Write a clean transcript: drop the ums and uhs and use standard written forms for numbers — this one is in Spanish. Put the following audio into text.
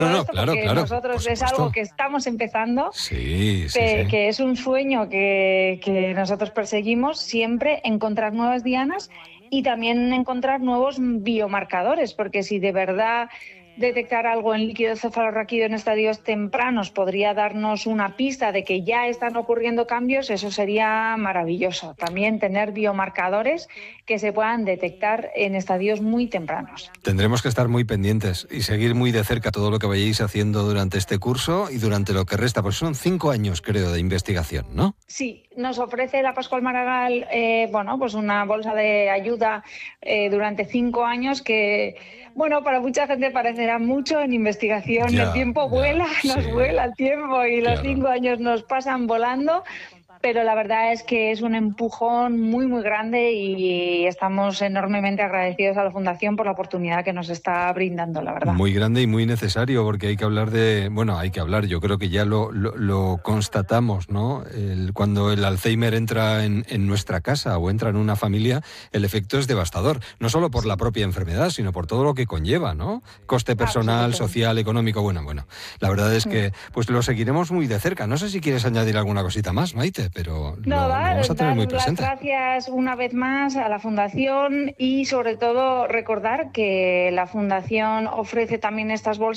todo No, esto, claro, porque claro, nosotros por es algo supuesto. que estamos empezando, Sí, sí, sí. que es un sueño que nosotros perseguimos siempre, encontrar nuevas dianas y también encontrar nuevos biomarcadores, porque si de verdad detectar algo en líquido cefalorraquídeo en estadios tempranos podría darnos una pista de que ya están ocurriendo cambios, eso sería maravilloso. También tener biomarcadores que se puedan detectar en estadios muy tempranos. Tendremos que estar muy pendientes y seguir muy de cerca todo lo que vayáis haciendo durante este curso y durante lo que resta, pues son 5 años, creo, de investigación, ¿no? Sí, nos ofrece la Pascual Maragall, pues una bolsa de ayuda durante 5 años que, bueno, para mucha gente parecerá mucho. En investigación el Ya, tiempo vuela, sí, nos vuela el tiempo y los claro. 5 años nos pasan volando. Pero la verdad es que es un empujón muy, muy grande y estamos enormemente agradecidos a la Fundación por la oportunidad que nos está brindando, la verdad. Muy grande y muy necesario, porque hay que hablar yo creo que ya lo constatamos, ¿no? Cuando el Alzheimer entra en nuestra casa o entra en una familia, el efecto es devastador, no solo por la Sí, propia enfermedad, sino por todo lo que conlleva, ¿no? Coste personal, absolutamente. social, económico, bueno, la verdad es que pues lo seguiremos muy de cerca. No sé si quieres añadir alguna cosita más, Maite, pero lo Nada, vamos a tener dar muy las presente. gracias una vez más a la Fundación y sobre todo recordar que la Fundación ofrece también estas bolsas